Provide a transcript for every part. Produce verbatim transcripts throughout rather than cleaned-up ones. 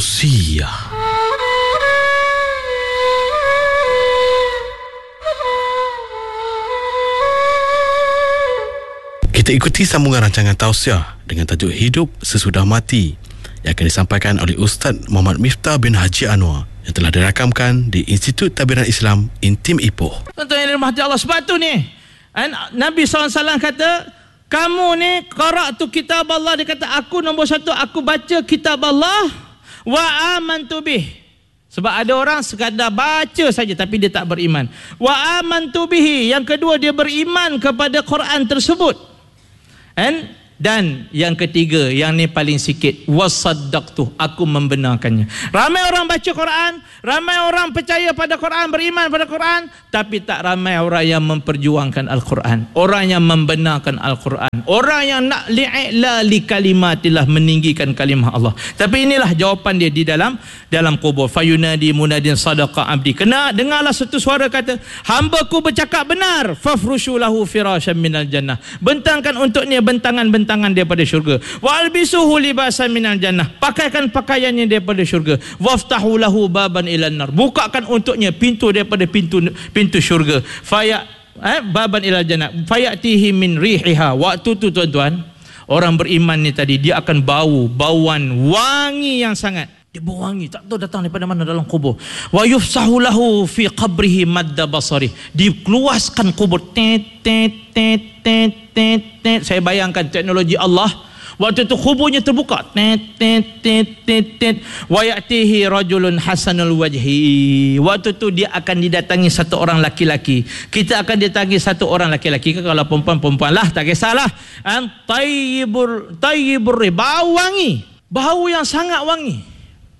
Sia. Kita ikuti sambungan rancangan tausiah dengan tajuk Hidup Sesudah Mati yang akan disampaikan oleh Ustaz Muhammad Miftah bin Haji Anwar yang telah dirakamkan di Institut Tabiran Islam Intim Ipoh. Tuan-tuan yang dirahmati Allah, sebab tu ni Nabi sallallahu alaihi wasallam kata, kamu ni qara'tu kitab Allah, dia kata aku nombor satu, aku baca kitab Allah wa amantu bih. Sebab ada orang sekadar baca saja tapi dia tak beriman. Wa amantu bihi, yang kedua dia beriman kepada Quran tersebut. And, dan yang ketiga, yang ni paling sikit, wasaddaqtu, aku membenarkannya. Ramai orang baca Quran, ramai orang percaya pada Quran, beriman pada Quran, tapi tak ramai orang yang memperjuangkan Al-Quran, orang yang membenarkan Al-Quran, orang yang nak li'ila li kalimatillah, meninggikan kalimah Allah. Tapi inilah jawapan dia di dalam dalam kubur. Fayunadi munadin sadaqa abdi. Kena dengarlah satu suara kata, hamba-ku bercakap benar, fafrushu lahu firasyan minal jannah, bentangkan untuknya bentangan-bentangan tangan daripada syurga. Wa albisuhu libasan minal jannah, pakaikan pakaiannya daripada syurga. Waftahu lahu baban ilan nar, bukakan untuknya pintu daripada pintu pintu syurga. Faya eh, baban ilal jannah fayatihi min rihiha. Waktu tu tuan-tuan, orang beriman ni tadi, dia akan bau bauan wangi yang sangat. Dia bau wangi, tak tahu datang daripada mana dalam kubur. Wa yufsahu lahu fi qabrihi madda basari, dikeluaskan kubur. Tet tet tet tet tet tet. Saya bayangkan teknologi Allah. Waktu tu kuburnya terbuka. Tet tet tet tet tet. Wa ya'tihi rajulun hasanul wajhi. Waktu tu dia akan didatangi satu orang laki-laki. Kita akan didatangi satu orang laki-laki. Kalau perempuan-perempuan lah, tak kisahlah. An tayyibur tayyibur, bau wangi, bau yang sangat wangi.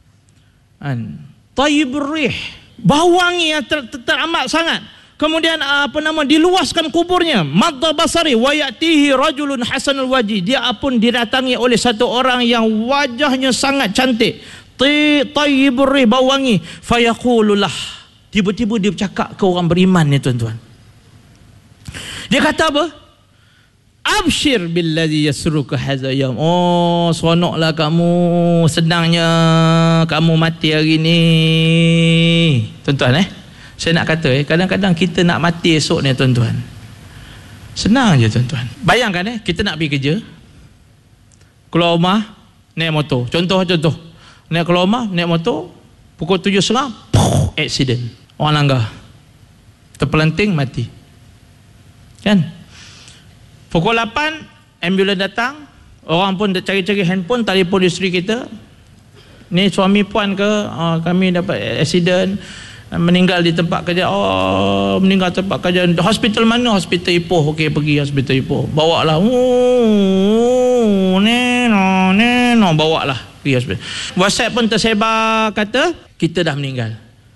An tayyibur rih, bau wangi yang ter, ter, teramat sangat. Kemudian apa nama, diluaskan kuburnya. Madda basari wa ya'tihi rajulun hasanul wajhi, dia pun didatangi oleh satu orang yang wajahnya sangat cantik. Tayyibur rih, bau wangi. Fayaqululah, tiba-tiba dia bercakap ke orang beriman ni tuan-tuan. Dia kata apa? Abshir billadhi yasruka hadha yawm. Oh, seronoklah kamu, senangnya kamu mati hari ni. Tuan-tuan eh, saya nak kata eh, kadang-kadang kita nak mati esok ni tuan-tuan, senang je tuan-tuan. Bayangkan eh, kita nak pergi kerja, keluar rumah naik motor, contoh-contoh, naik keluar rumah naik motor, pukul tujuh setengah, puh, accident, orang langgar, terpelanting, mati. Kan? Pukul lapan, ambulans datang, orang pun cari-cari handphone, telefon isteri kita, ni suami puan ke, oh, kami dapat accident, meninggal di tempat kerja. Oh, meninggal tempat kerja. Hospital mana? Hospital Ipoh. Okey, pergi hospital Ipoh. Bawa lah. Oh, neno, neno, bawa lah pergi hospital. WhatsApp pun tersebar kata kita dah meninggal.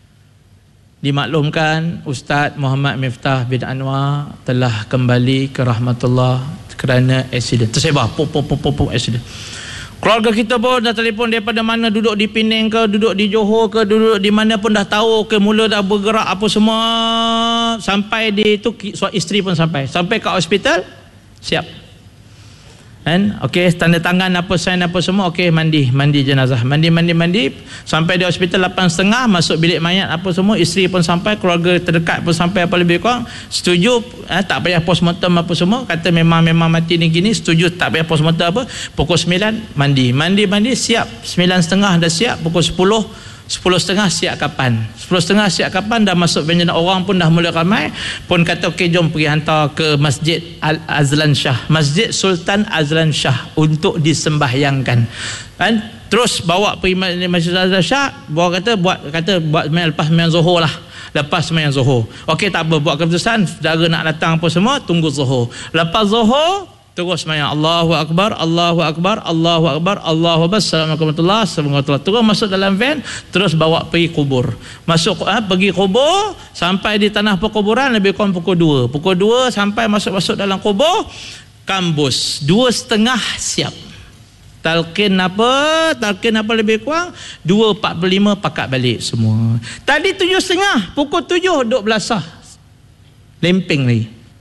Dimaklumkan Ustaz Muhammad Miftah bin Anwar telah kembali ke rahmatullah kerana accident. Tersebar pop pop pop pop accident. Keluarga kita pun dah telefon daripada mana, duduk di Penang ke, duduk di Johor ke, duduk di mana pun dah tahu ke, mula dah bergerak apa semua. Sampai di itu, isteri pun sampai. Sampai ke hospital, siap. Kan? Okey, tanda tangan apa, sign apa semua. Okey, mandi, mandi jenazah. Mandi, mandi, mandi. Sampai di hospital lapan setengah, masuk bilik mayat apa semua. Isteri pun sampai, keluarga terdekat pun sampai apa lebih kurang. Setuju, eh, tak payah postmortem apa semua. Kata memang memang mati ni gini. Setuju, tak payah postmortem apa. Pukul sembilan, mandi. Mandi, mandi, siap. Sembilan setengah dah siap. Pukul sepuluh, sepuluh setengah siap kapan? Sepuluh setengah siap kapan? Dah masuk benjana, orang pun dah mula ramai. Pun kata okey, jom pergi hantar ke Masjid Al-Azlan Shah, Masjid Sultan Azlan Shah, untuk disembahyangkan. Kan? Terus bawa pergi Masjid Azlan Shah. Bawa kata buat kata buat lepas sembahyang Zuhur lah. Lepas sembahyang Zuhur. Okey, tak apa, buat keputusan saudara nak datang apa semua, tunggu Zuhur. Lepas Zuhur terus sembahyang Allahu Akbar, Allahu Akbar, Allahu Akbar, Allahu Akbar, Assalamualaikum warahmatullahi wabarakatuh. Terus masuk dalam van, terus bawa pergi kubur. Masuk eh, pergi kubur, sampai di tanah perkuburan lebih kurang pukul dua. Pukul dua sampai masuk-masuk dalam kubur, kambus. Dua setengah siap. Talqin apa? Talqin apa lebih kurang? Dua empat puluh lima pakat balik semua. Tadi tujuh setengah, pukul tujuh duk belasah. Lemping lagi.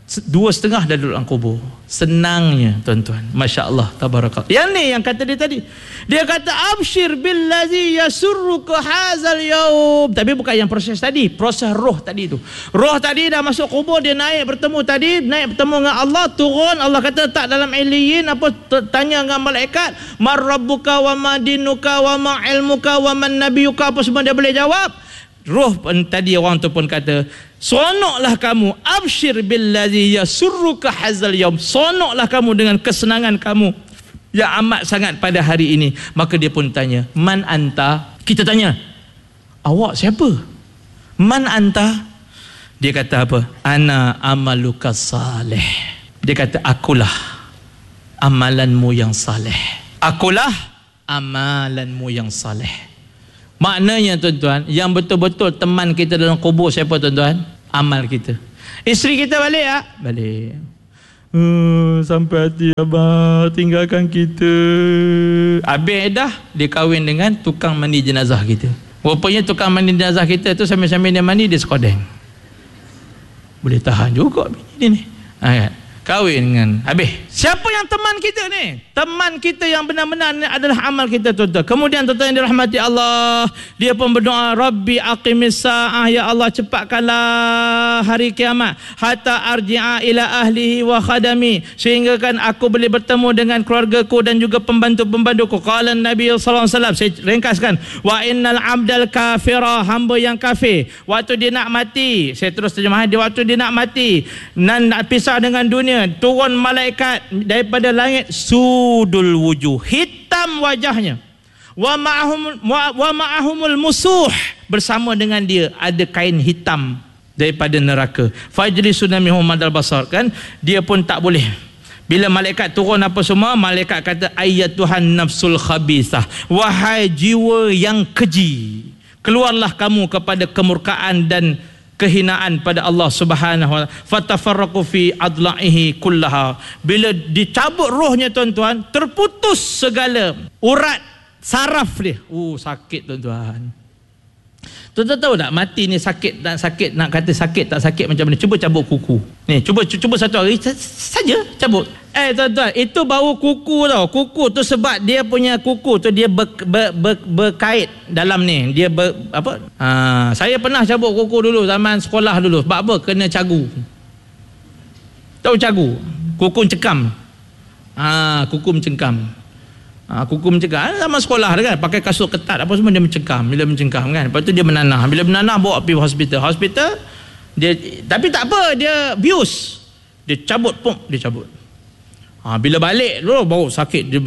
dua setengah dah duduk dalam kubur. Senangnya tuan-tuan, Masya Allah, tabarakallah. Yang ni yang kata dia tadi, dia kata abshir billazi yasurruka hazal yaum. Tapi bukan yang proses tadi, proses roh tadi tu. Roh tadi dah masuk kubur, dia naik bertemu tadi, naik bertemu dengan Allah, turun. Allah kata tak dalam iliyin, apa tanya dengan malaikat, mar rabbuka wa ma dinuka wa ma ilmuka wa man nabiyuka, apa semua dia boleh jawab. Roh pun tadi orang tu pun kata, sonoklah kamu, abshir billazi yasurruka hazal yaum, sonoklah kamu dengan kesenangan kamu yang amat sangat pada hari ini. Maka dia pun tanya, man anta? Kita tanya, awak siapa? Man anta? Dia kata apa? Ana amaluka salih. Dia kata, akulah amalanmu yang saleh. Akulah amalanmu yang saleh. Maknanya tuan-tuan, yang betul-betul teman kita dalam kubur siapa tuan-tuan? Amal kita. Isteri kita balik tak? Balik. Uh, sampai hati abang, tinggalkan kita. Habis dah, dia kahwin dengan tukang mandi jenazah kita. Rupanya tukang mandi jenazah kita tu sambil-sambil dia mandi, dia sekodeng. Boleh tahan juga bini ni. Ha, kan? Kahwin dengan habis. Siapa yang teman kita ni? Teman kita yang benar-benar ni adalah amal kita tuan-tuan. Kemudian tuan-tuan yang dirahmati Allah, dia pun berdoa, Rabbi aqimis sa'ah, ya Allah cepatkanlah hari kiamat, hatta arji'a ila ahlihi wa khadami, sehingga kan aku boleh bertemu dengan keluargaku dan juga pembantu-pembantuku. Qala Nabi sallallahu alaihi wasallam, saya ringkaskan, wa innal abdal kafira, hamba yang kafir, waktu dia nak mati, saya terus terjemahkan, dia waktu dia nak mati dan nak pisah dengan dunia, turun malaikat daripada langit, sudul wujuh, hitam wajahnya, wa ma'ahum wa ma'ahumul musuh, bersama dengan dia ada kain hitam daripada neraka. Fajlisuna minhum madal basar, kan dia pun tak boleh. Bila malaikat turun apa semua, malaikat kata, ayyatuhan nafsul khabithah, wahai jiwa yang keji, keluarlah kamu kepada kemurkaan dan kehinaan pada Allah Subhanahu wa taala. Fatafarraqu fi adla'ihi kullaha. Bila dicabut rohnya tuan-tuan, terputus segala urat saraf dia. Oh, sakit tuan-tuan. Tuan-tuan tahu tak, mati ni sakit tak sakit, nak kata sakit tak sakit macam mana? Cuba cabut kuku. Ni, cuba cuba satu hari saja cabut. Eh tuan-tuan, itu bau kuku tau. Kuku tu sebab dia punya kuku tu dia ber, ber, ber, berkait dalam ni. Dia ber, apa? Ha, saya pernah cabut kuku dulu zaman sekolah dulu. Sebab apa? Kena cagu. Tahu cagu? Kuku mencekam. Ha, kuku mencengkam. Ha, kuku mencengkam. Zaman sekolah kan, pakai kasut ketat apa semua, dia mencengkam. Bila mencengkam kan, lepas tu dia menanah. Bila menanah bawa pergi hospital. Hospital dia, tapi tak apa, dia bius. Dia cabut pum, dia cabut. Ha, bila balik dulu baru sakit dia,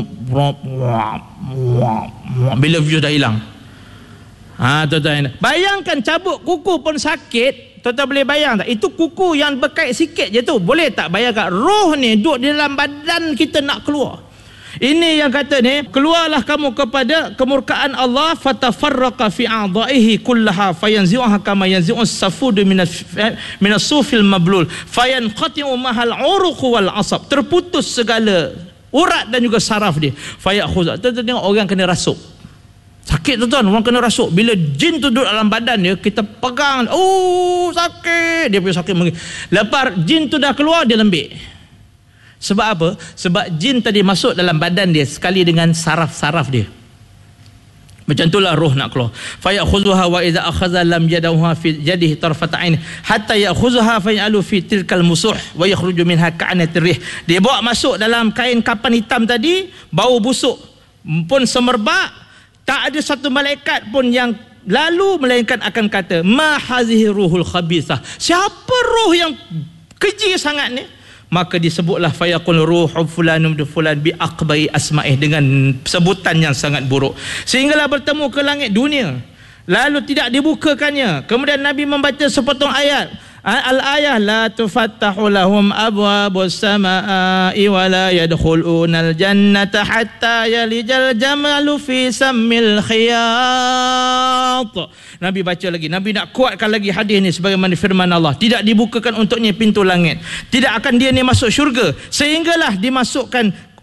bila view dah hilang. Ha, tuan-tuan, bayangkan cabut kuku pun sakit. Tuan-tuan boleh bayang tak? Itu kuku yang berkait sikit je tu. Boleh tak bayangkan roh ni duduk di dalam badan kita nak keluar. Ini yang kata ni, keluarlah kamu kepada kemurkaan Allah, fatafarraqa fi a'dha'ihi kullaha fayanzi'uha kama yanzi'u as-safudu min as-sufil mablul fayanqati'u mahal 'uruq wal 'asab. Terputus segala urat dan juga saraf dia. Fayakhuz. Tuan-tuan tengok orang kena rasuk. Sakit tuan-tuan, orang kena rasuk. Bila jin tu duduk dalam badan dia, kita pegang, oh sakit, dia punya sakit. Lepas jin tu dah keluar, dia lembik. Sebab apa? Sebab jin tadi masuk dalam badan dia sekali dengan saraf-saraf dia. Macam itulah roh nak keluar. Fa ya'khudhuha wa idza akhadha lam yadahuha fi yadihi tarfat ain hatta ya'khudhuha fa ya'alu fi tilkal musuh wa yakhruju minha ka'anatir rih. Dia bawa masuk dalam kain kapan hitam tadi, bau busuk pun semerbak, tak ada satu malaikat pun yang lalu melainkan akan kata, ma hazihi ruhul khabithah. Siapa roh yang keji sangat ni? Maka disebutlah fayaqul ruhu fulanum bi fulan bi aqbai asma'ih, dengan sebutan yang sangat buruk, sehinggalah bertemu ke langit dunia lalu tidak dibukakannya. Kemudian Nabi membaca sepotong ayat, al-ayah la tufattahu lahum abwabus samaa'i wa la yadkhulunal jannata hatta yalijal jamalu fi sammil khiyat. Nabi baca lagi, Nabi nak kuatkan lagi hadis ni sebagaimana firman Allah, tidak dibukakan untuknya pintu langit, tidak akan dia ni masuk syurga sehinggalah dimasukkan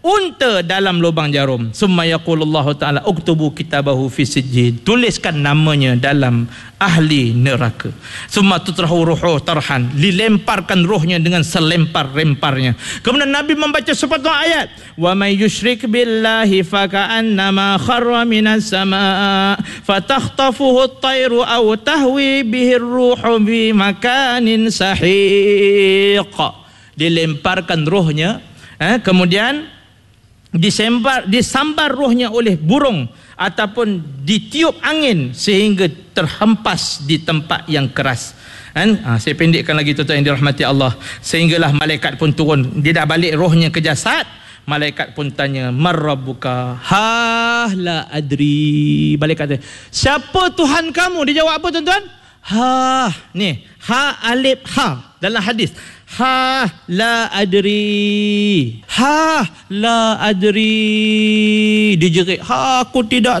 unta dalam lubang jarum. Summa yaqulullahu ta'ala uktubu kitabahu fi sijjin, tuliskan namanya dalam ahli neraka. Summa tutrahu ruhu tarhan, dilemparkan rohnya dengan selempar-lemparnya. Kemudian Nabi membaca sepatah ayat, wa may yusyrik billahi faka'annama kharra minas sama fatakhtafuhu at-tayru aw tahwi bihi ar-ruhu bi makanin sahiq. Dilemparkan rohnya, eh, kemudian disembar, disambar rohnya oleh burung ataupun ditiup angin sehingga terhempas di tempat yang keras. Kan? Ha, saya pendekkan lagi tuan-tuan yang dirahmati Allah. Sehinggalah malaikat pun turun. Dia dah balik rohnya ke jasad. Malaikat pun tanya, marrabbuka? Ha la adri. Malaikat tanya, siapa Tuhan kamu? Dia jawab apa tuan-tuan? Ha, ni ha alif ha dalam hadis. Ha la adri. Ha la adri. Dijerit, ha aku tidak